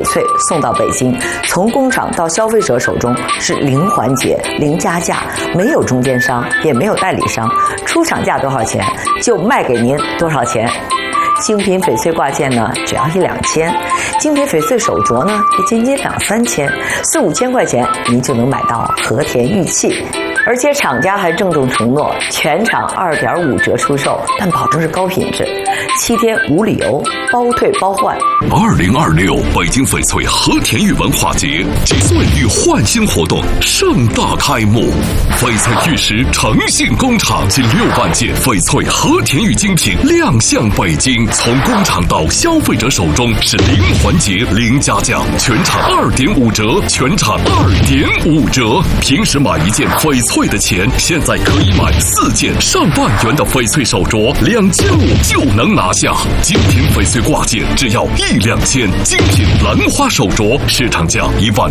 翠送到北京，从工厂到消费者手中是零环节、零加价，没有中间商，也没有代理商，出厂价多少钱就卖给您多少钱。精品翡翠挂件呢，只要1、2千；精品翡翠手镯呢，也仅仅2、3千，4、5千块钱您就能买到和田玉器。而且厂家还郑重承诺，全场2.5折出售，但保证是高品质，7天无理由，包退包换。 2026北京翡翠和田玉文化节集岁玉焕新活动盛大开幕，翡翠玉石诚信工厂近6万件翡翠和田玉精品亮相北京，从工厂到消费者手中是零环节、零加价，全场2.5折，全场2.5折。平时买一件翡翠的钱，现在可以买4件上万元的翡翠手镯，2件就能拿下。精品翡翠挂件只要1、2千，精品兰花手镯市场价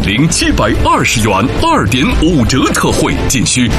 10720元，2.5折特惠，仅需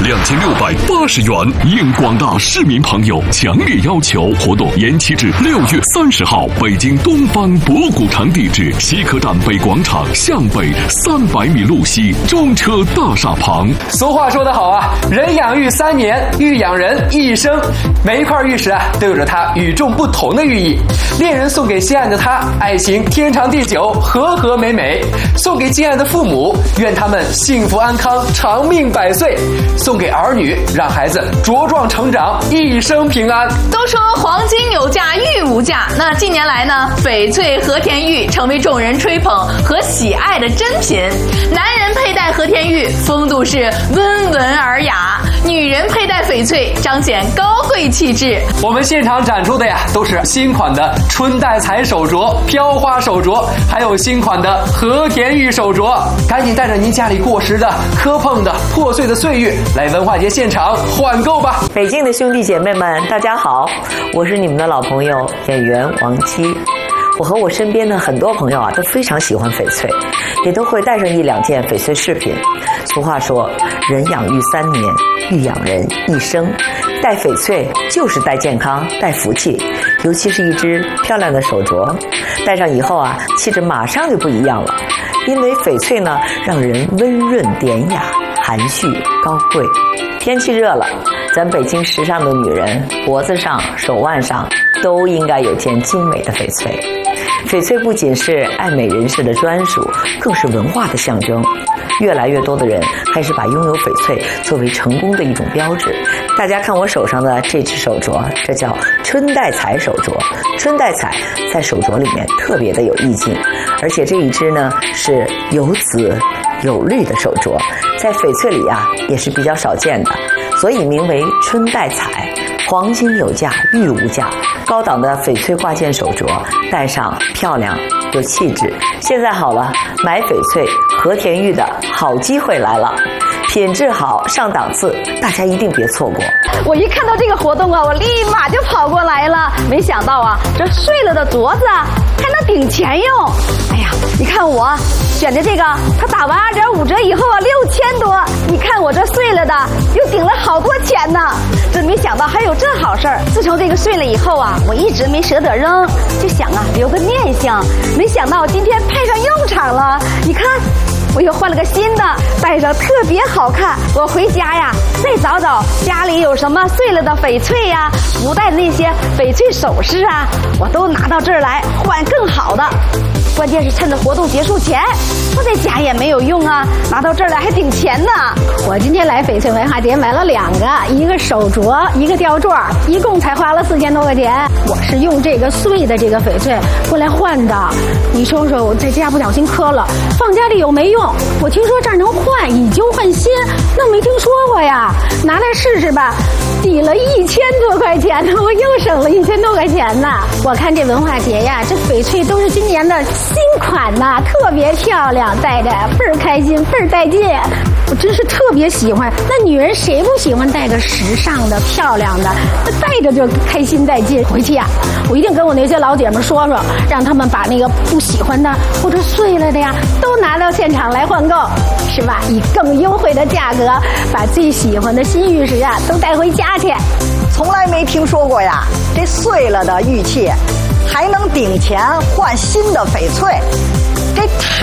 2680元。应广大市民朋友强烈要求，活动延期至6月30号。北京东方博古城地址：西客站北广场向北300米路西中车大厦旁。 俗话说得好啊，人养玉3年，玉养人1生。每一块玉石啊，都有着它与众不同的寓意。恋人送给心爱的他，爱情天长地久，和和美美；送给敬爱的父母，愿他们幸福安康，长命百岁；送给儿女，让孩子茁壮成长，一生平安。 都说黄金有价，玉无价。那近年来呢，翡翠和田玉成为众人吹捧和喜爱的珍品。男人佩戴和田玉，风度是温文尔雅；女人佩戴翡翠，彰显高贵气质。 我们现场展出的呀，都是新款的春带彩手镯、飘花手镯，还有新款的和田玉手镯。赶紧带着您家里过时的、磕碰的、破碎的岁月来文化节现场换购吧！ 北京的兄弟姐妹们，大家好，我是你们的老朋友演员王姬。我和我身边的很多朋友啊，都非常喜欢翡翠，也都会带上1、2件翡翠饰品。俗话说，人养玉3年，玉养人1生。戴翡翠就是带健康、带福气，尤其是一只漂亮的手镯，戴上以后啊，气质马上就不一样了。因为翡翠呢，让人温润典雅、含蓄高贵。天气热了，咱北京时尚的女人脖子上、手腕上都应该有件精美的翡翠。翡翠不仅是爱美人士的专属，更是文化的象征。越来越多的人开始把拥有翡翠作为成功的一种标志。大家看我手上的这只手镯，这叫春带彩手镯。春带彩在手镯里面特别的有意境，而且这一只呢是有紫有绿的手镯，在翡翠里啊也是比较少见的，所以名为春带彩。黄金有价，玉无价。高档的翡翠挂件手镯，戴上漂亮有气质。现在好了，买翡翠和田玉的好机会来了，品质好，上档次，大家一定别错过。 我一看到这个活动啊，我立马就跑过来了。没想到啊，这碎了的镯子啊还能顶钱用。哎呀，你看我选的这个，它打完2.5折以后啊，6000多。你看我这碎了的，又顶了好多钱呢。真没想到还有这好事儿。自从这个碎了以后啊，我一直没舍得扔，就想啊留个念想。没想到今天派上用场了。你看，我又换了个新的，戴上特别好看。我回家呀，再找找家里有什么碎了的翡翠呀，不戴的那些翡翠首饰啊，我都拿到这儿来换更好的。关键是趁着活动结束前，我在家也没有用啊，拿到这儿来还顶钱呢。 我今天来翡翠文化节买了2个，一个手镯，一个吊坠，一共才花了4000多块钱。我是用这个碎的这个翡翠过来换的。你说说，我在家不小心磕了，放家里又没用。我听说这儿能换，以旧换新，那没听说过呀。拿来试试吧，抵了1000多块钱呢，我又省了1000多块钱呢。我看这文化节呀，这翡翠都是今年的新款呐，特别漂亮，戴着倍儿开心，倍儿带劲。我真是特别喜欢。那女人谁不喜欢戴个时尚的、漂亮的？那戴着就开心带劲。回去呀，我一定跟我那些老姐们说说，让他们把那个不喜欢的或者碎了的呀，都拿到现场来换购，是吧？以更优惠的价格，把最喜欢的新玉石啊都带回家去。 从来没听说过呀，这碎了的玉器还能顶钱换新的翡翠，这太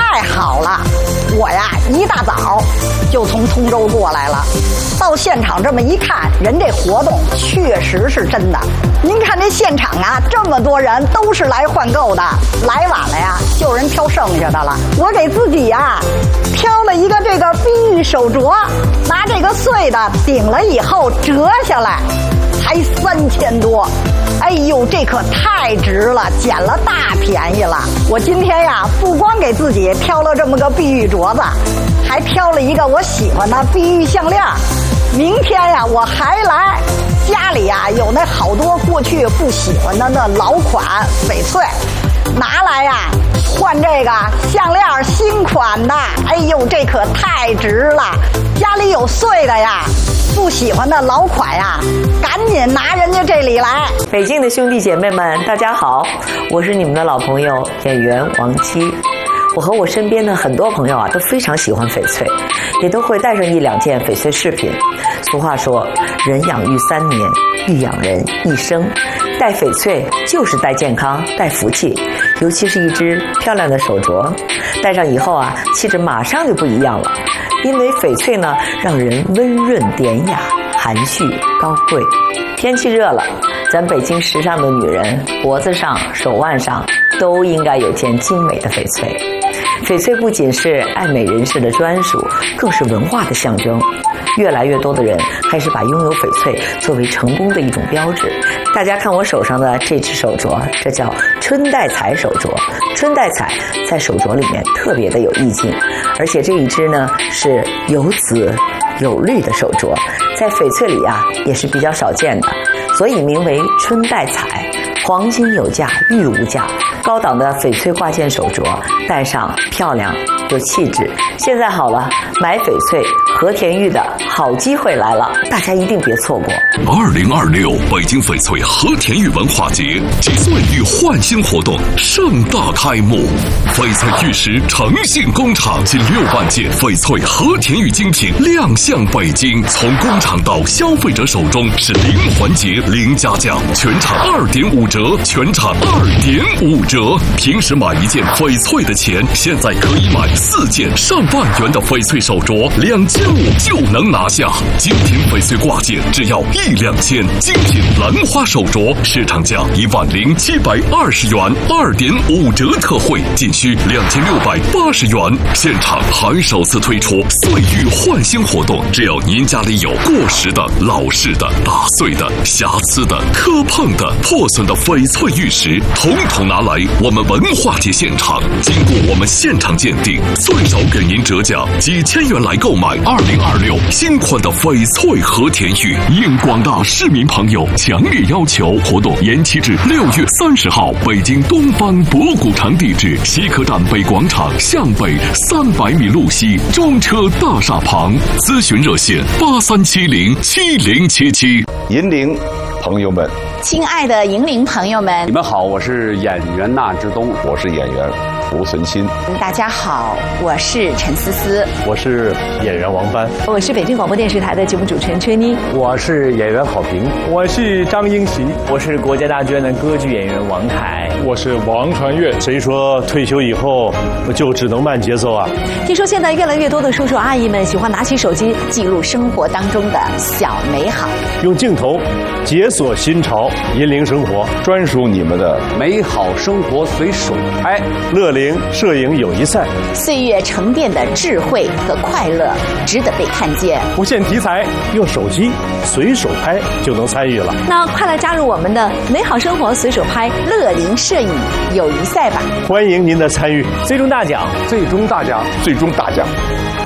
一大早就从通州过来了。到现场这么一看，人这活动确实是真的。您看这现场啊，这么多人都是来换购的，来晚了呀，就有人挑剩下的了。我给自己呀挑了一个这个碧玉手镯，拿这个碎的顶了以后折下来，才3000多。哎呦，这可太值了，捡了大便宜了。我今天呀，不光给自己挑了这么个碧玉镯子，还挑了一个我喜欢的碧玉项链。明天呀，我还来，家里呀有那好多过去不喜欢的那老款翡翠，拿来呀换这个项链新款的。哎呦，这可太值了！家里有碎的呀，不喜欢的老款呀，赶紧拿人家这里来。 北京的兄弟姐妹们，大家好，我是你们的老朋友演员王姬。我和我身边的很多朋友啊，都非常喜欢翡翠，也都会带上1、2件翡翠饰品。俗话说，人养育3年，玉养人一生。戴翡翠就是带健康、带福气，尤其是一只漂亮的手镯，戴上以后啊，气质马上就不一样了。因为翡翠呢，让人温润典雅、含蓄高贵。天气热了，咱北京时尚的女人脖子上、手腕上都应该有件精美的翡翠。翡翠不仅是爱美人士的专属，更是文化的象征。越来越多的人开始把拥有翡翠作为成功的一种标志。大家看我手上的这只手镯，这叫春带彩手镯。春带彩在手镯里面特别的有意境，而且这一只呢是有紫有绿的手镯，在翡翠里啊也是比较少见的，所以名为春带彩。黄金有价，玉无价。高档的翡翠挂件手镯，戴上漂亮有气质。现在好了，买翡翠和田玉的好机会来了，大家一定别错过。 2026北京翡翠和田玉文化节及岁玉焕新活动盛大开幕，翡翠玉石诚信工厂近6万件翡翠和田玉精品亮相北京，从工厂到消费者手中是零环节零加价，全场2.5折，全场2.5折。平时买1件翡翠的钱，现在可以买4件上万元的翡翠手镯，2500就能拿下。精品翡翠挂件只要1、2千，精品兰花手镯市场价10720元，2.5折特惠，仅需2680元。现场还首次推出岁玉焕新活动，只要您家里有过时的、老式的、打碎的、瑕疵的、磕碰的、破损的翡翠玉石，统统拿来我们文化节现场，经过我们现场鉴定，最少给您折价几千元来购买2026新款的翡翠和田玉。应广大市民朋友强烈要求，活动延期至6月30号，北京东方博古城地址西客站北广场向北300米路西中车大厦旁，咨询热线83707077。 银铃朋友们， 亲爱的银铃朋友们， 你们好，我是演员纳之东， 我是演员胡存新。 大家好，我是陈思思， 我是演员王帆， 我是北京广播电视台的节目主持人崔妮， 我是演员郝平， 我是张英喜， 我是国家大剧院的歌剧演员王凯， 我是王传岳。 谁说退休以后就只能慢节奏啊？ 听说现在越来越多的叔叔阿姨们喜欢拿起手机记录生活当中的小美好， 用镜头解锁新潮，引领生活， 专属你们的美好生活随手拍。 乐龄摄影友谊赛， 岁月沉淀的智慧和快乐值得被看见。 不限题材， 用手机随手拍就能参与了。 那快来加入我们的美好生活随手拍乐龄摄影友谊赛吧！ 欢迎您的参与， 最终大奖， 最终大奖， 最终大奖。